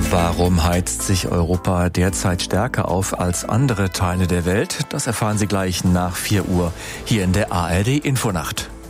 Warum heizt sich Europa derzeit stärker auf als andere Teile der Welt? Das erfahren Sie gleich nach 4 Uhr hier in der ARD Infonacht.